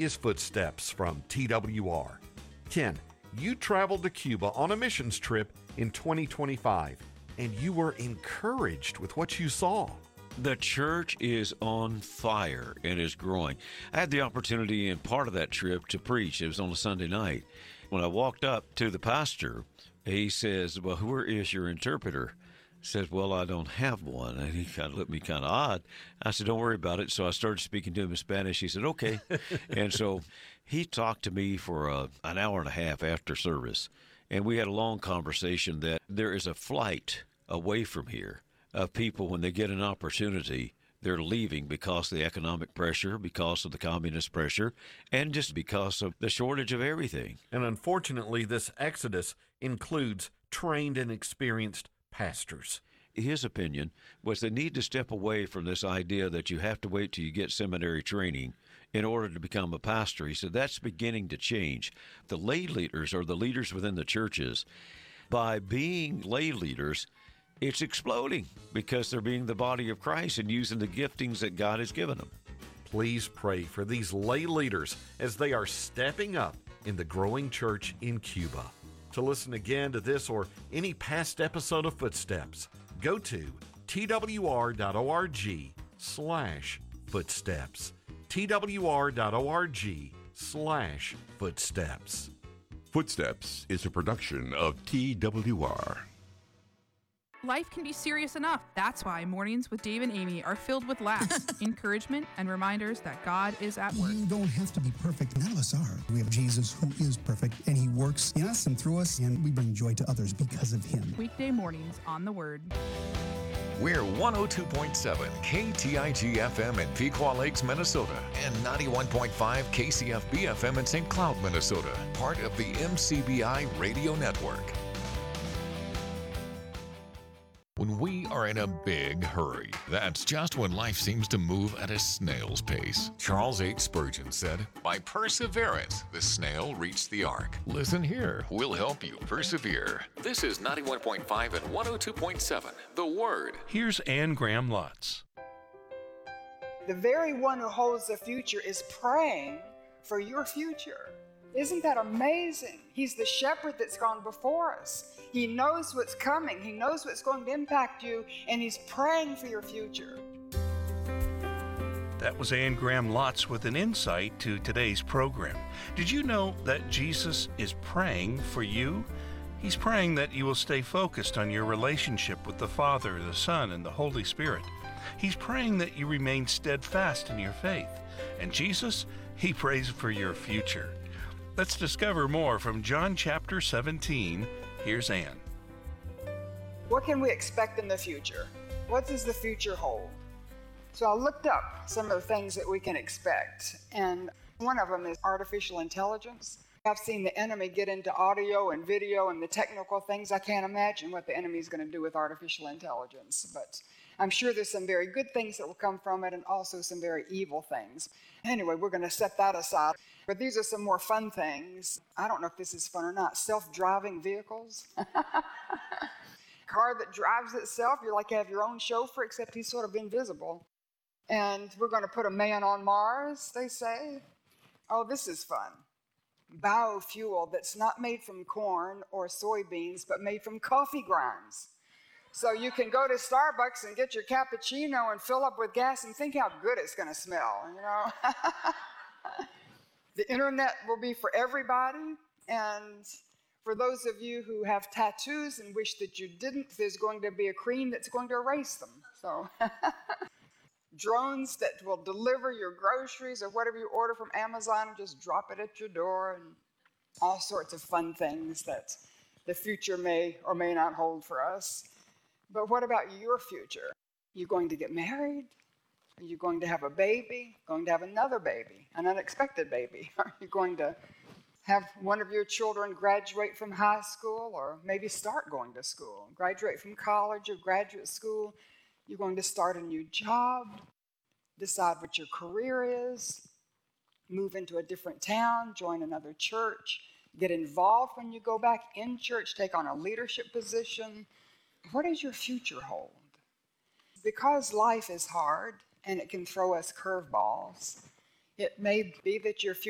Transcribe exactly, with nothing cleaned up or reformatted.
is Footsteps from T W R. Ken, you traveled to Cuba on a missions trip in twenty twenty-five, and you were encouraged with what you saw. The church is on fire and is growing. I had the opportunity in part of that trip to preach. It was on a Sunday night. When I walked up to the pastor, he says, well, where is your interpreter? I said, well, I don't have one. And he kind of looked at me kind of odd. I said, don't worry about it. So I started speaking to him in Spanish. He said, okay. And so he talked to me for uh, an hour and a half after service. And we had a long conversation that there is a flight away from here of people when they get an opportunity, they're leaving because of the economic pressure, because of the communist pressure, and just because of the shortage of everything. And unfortunately, this exodus includes trained and experienced pastors. His opinion was they need to step away from this idea that you have to wait till you get seminary training in order to become a pastor. He said that's beginning to change. The lay leaders, or the leaders within the churches, by being lay leaders, it's exploding because they're being the body of Christ and using the giftings that God has given them. Please pray for these lay leaders as they are stepping up in the growing church in Cuba. To listen again to this or any past episode of Footsteps, go to twr.org slash footsteps. twr.org slash footsteps. Footsteps is a production of T W R. Life can be serious enough. That's why Mornings with Dave and Amy are filled with laughs, encouragement, and reminders that God is at work. You don't have to be perfect. None of us are. We have Jesus who is perfect, and he works in us and through us, and we bring joy to others because of him. Weekday mornings on The Word. We're one oh two point seven K T I G F M in Pequot Lakes, Minnesota, and ninety-one point five K C F B F M in Saint Cloud, Minnesota, part of the M C B I Radio Network. When we are in a big hurry, that's just when life seems to move at a snail's pace. Charles H. Spurgeon said, by perseverance, the snail reached the ark. Listen here, we'll help you persevere. This is ninety-one point five and one oh two point seven, The Word. Here's Anne Graham Lotz. The very one who holds the future is praying for your future. Isn't that amazing? He's the shepherd that's gone before us. He knows what's coming. He knows what's going to impact you, and he's praying for your future. That was Anne Graham Lotz with an insight to today's program. Did you know that Jesus is praying for you? He's praying that you will stay focused on your relationship with the Father, the Son, and the Holy Spirit. He's praying that you remain steadfast in your faith. And Jesus, he prays for your future. Let's discover more from John chapter seventeen. Here's Anne. What can we expect in the future? What does the future hold? So I looked up some of the things that we can expect, and one of them is artificial intelligence. I've seen the enemy get into audio and video and the technical things. I can't imagine what the enemy is going to do with artificial intelligence, but I'm sure there's some very good things that will come from it and also some very evil things. Anyway, we're going to set that aside. But these are some more fun things. I don't know if this is fun or not. Self-driving vehicles. Car that drives itself. You're like you have your own chauffeur, except he's sort of invisible. And we're going to put a man on Mars, they say. Oh, this is fun. Biofuel that's not made from corn or soybeans, but made from coffee grounds. So you can go to Starbucks and get your cappuccino and fill up with gas and think how good it's going to smell, you know. The internet will be for everybody, and for those of you who have tattoos and wish that you didn't, there's going to be a cream that's going to erase them. So drones that will deliver your groceries or whatever you order from Amazon and just drop it at your door, and all sorts of fun things that the future may or may not hold for us. But what about your future? You going to get married? Are you going to have a baby? Going to have another baby? An unexpected baby? Are you going to have one of your children graduate from high school or maybe start going to school? Graduate from college or graduate school? You're going to start a new job? Decide what your career is? Move into a different town? Join another church? Get involved when you go back in church? Take on a leadership position? What does your future hold? Because life is hard and it can throw us curveballs, it may be that your future